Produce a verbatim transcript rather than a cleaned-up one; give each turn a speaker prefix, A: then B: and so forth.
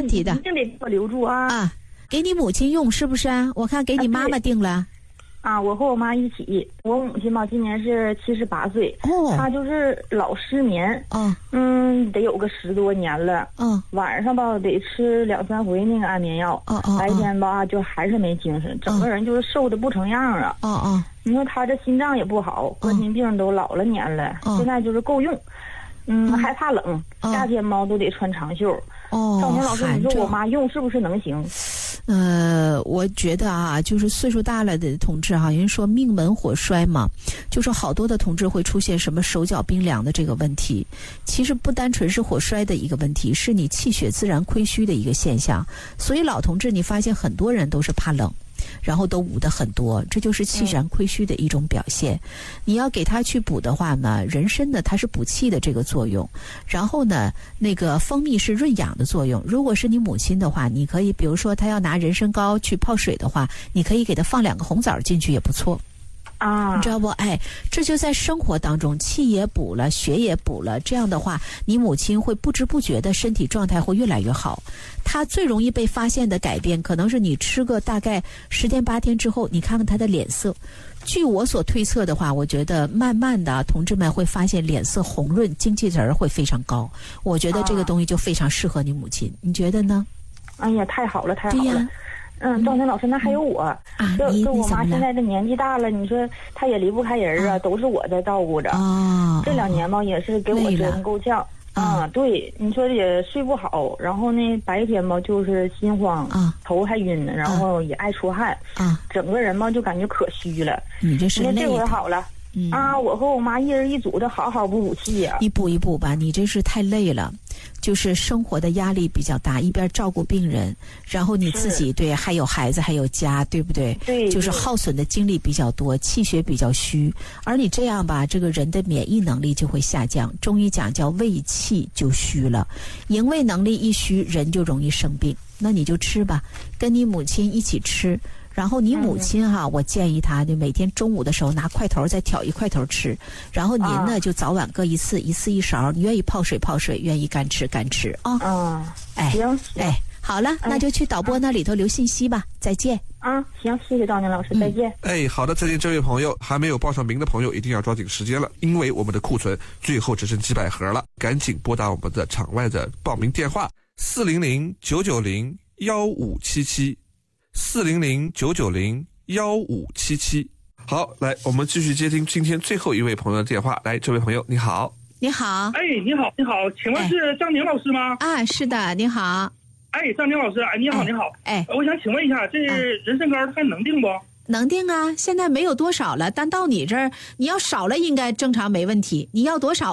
A: 问题的，
B: 一定得给我留住啊！
A: 啊，给你母亲用是不是啊？我看给你妈妈定了。
B: 啊，我和我妈一起。我母亲吧，今年是七十八岁，
A: 哦，
B: 她就是老失眠，
A: 哦，
B: 嗯，得有个十多年了，
A: 哦，
B: 晚上吧得吃两三回那个安眠药，
A: 哦哦，
B: 白天吧就还是没精神，整个人就是瘦的不成样啊。
A: 哦哦，
B: 你说她这心脏也不好，冠心病都老了年了，
A: 哦、
B: 现在就是够用，嗯，嗯还怕冷，
A: 哦、
B: 夏天嘛都得穿长袖。
A: 哦，
B: 赵明老师，你说我妈用是不是能行？
A: 呃，我觉得啊，就是岁数大了的同志哈、啊，人说命门火衰嘛，就说好多的同志会出现什么手脚冰凉的这个问题，其实不单纯是火衰的一个问题，是你气血自然亏虚的一个现象。所以老同志，你发现很多人都是怕冷。然后都捂得很多，这就是气然亏虚的一种表现。嗯、你要给他去补的话呢，人参呢它是补气的这个作用，然后呢那个蜂蜜是润养的作用。如果是你母亲的话，你可以比如说她要拿人参膏去泡水的话，你可以给她放两个红枣进去也不错。
B: 啊，
A: 你知道不？哎，这就在生活当中，气也补了，血也补了。这样的话，你母亲会不知不觉的身体状态会越来越好。她最容易被发现的改变，可能是你吃个大概十天八天之后，你看看她的脸色。据我所推测的话，我觉得慢慢的，同志们会发现脸色红润，精气神会非常高。我觉得这个东西就非常适合你母亲，你觉得呢？
B: 哎呀，太好了，太好了。嗯，赵天老师，那还有我，
A: 啊，
B: 就就我妈现在这年纪大了，你说她也离不开人啊，啊都是我在照顾着。
A: 哦，
B: 这两年吧，也是给我折腾够呛。啊，对，你说也睡不好，然后呢，白天吧就是心慌，啊，头还晕呢，然后也爱出汗，啊，整个人吧就感觉可虚了。
A: 你这是累的。
B: 你看这回好了。嗯、啊，我和我妈一人一组的，好好补补气呀、啊。
A: 一补一补吧，你这是太累了，就是生活的压力比较大，一边照顾病人，然后你自己对还有孩子还有家，对不对？
B: 对，
A: 就是耗损的精力比较多，气血比较虚，而你这样吧，这个人的免疫能力就会下降。中医讲叫胃气就虚了，营卫能力一虚，人就容易生病。那你就吃吧，跟你母亲一起吃。然后你母亲哈、啊，我建议她就每天中午的时候拿块头再挑一块头吃，然后您呢、啊、就早晚各一次，一次一勺。你愿意泡水泡水，愿意干吃干吃啊。
B: 嗯，
A: 哎，
B: 行，
A: 哎，好了，那就去导播那里头留信息吧。再见。
B: 啊，行，谢谢赵宁老师，再见。
C: 哎，好的，再见，这位朋友，还没有报上名的朋友一定要抓紧时间了，因为我们的库存最后只剩几百盒了，赶紧拨打我们的场外的报名电话四零零九九零幺五七七。四零零九九零幺五七七。好，来，我们继续接听今天最后一位朋友的电话。来，这位朋友，你好。
A: 你好。
D: 哎，你好，你好，请问是张宁老师吗？
A: 啊，是的，你好。
D: 哎，张宁老师，哎，你好，你好。
A: 哎，
D: 我想请问一下，这人参膏还能定不？
A: 能定啊，现在没有多少了，但到你这儿，你要少了应该正常没问题。你要多少？